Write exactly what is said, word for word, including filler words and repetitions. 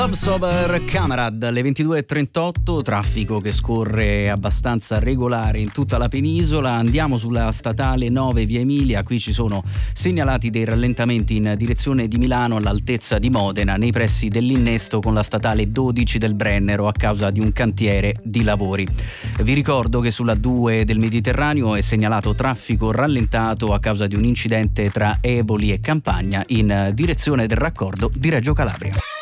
Club Sober Camarad, alle ventidue e trentotto, traffico che scorre abbastanza regolare in tutta la penisola. Andiamo sulla statale nove via Emilia, qui ci sono segnalati dei rallentamenti in direzione di Milano all'altezza di Modena, nei pressi dell'innesto con la statale dodici del Brennero a causa di un cantiere di lavori. Vi ricordo che sulla due del Mediterraneo è segnalato traffico rallentato a causa di un incidente tra Eboli e Campagna in direzione del raccordo di Reggio Calabria.